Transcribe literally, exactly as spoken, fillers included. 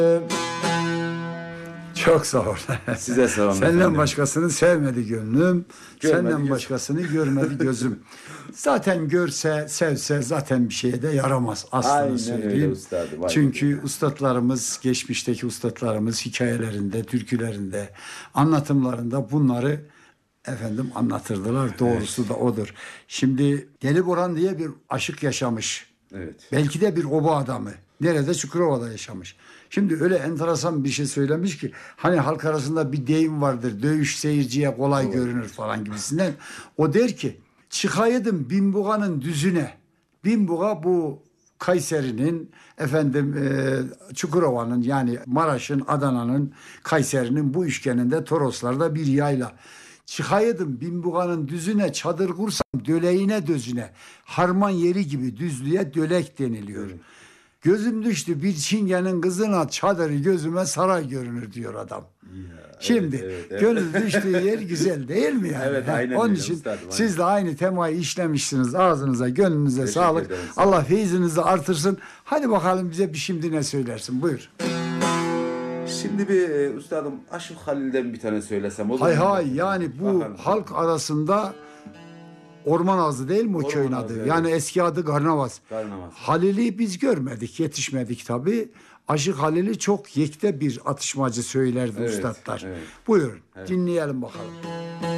Çok sağ ol. Size sağ olun. Senden efendim. başkasını sevmedi gönlüm. Görmedi Senden göz. başkasını görmedi gözüm. Zaten görse, sevse zaten bir şeye de yaramaz aslında Aynen söyleyeyim. öyle üstadım, aynen Çünkü öyle. ustadlarımız, geçmişteki ustadlarımız hikayelerinde, türkülerinde, anlatımlarında bunları efendim anlatırdılar. Doğrusu da odur. Şimdi Deli Boran diye bir aşık yaşamış. Evet. Belki de bir oba adamı. Nerede? Çukurova'da yaşamış. Şimdi öyle enteresan bir şey söylemiş ki hani halk arasında bir deyim vardır. Dövüş seyirciye kolay Evet. görünür falan gibisinden. O der ki çıkaydım Binbuga'nın düzüne. Binbuga bu Kayseri'nin efendim e, Çukurova'nın yani Maraş'ın, Adana'nın, Kayseri'nin bu üçgeninde Toroslar'da bir yayla. Çıkaydım Binbuga'nın düzüne çadır kursam döleğine dözüne. Harman yeri gibi düzlüğe dölek deniliyor. Evet. Gözüm düştü bir çingenin kızına çadırı gözüme saray görünür diyor adam. Ya, Şimdi evet, evet, evet. gönül düştüğü yer güzel değil mi yani? Evet, Ha, aynen Onun öyle için üstadım, aynen. siz de aynı temayı işlemişsiniz. Ağzınıza, gönlünüze Teşekkür sağlık. ederim, sağ olun. Allah feyzinizi artırsın. Hadi bakalım bize bir şimdi ne söylersin? Buyur. Şimdi bir e, üstadım Aşık Halil'den bir tane söylesem olur mu? Hay hay yani bu Bakalım. halk arasında Orman Ağzı değil mi o Orman köyün Ağzı, adı? evet. Yani eski adı Garnavaz. Garnavaz. Halil'i biz görmedik, yetişmedik tabii. Aşık Halil'i çok yekte bir atışmacı söylerdi Evet, üstadlar. evet. Buyurun dinleyelim bakalım.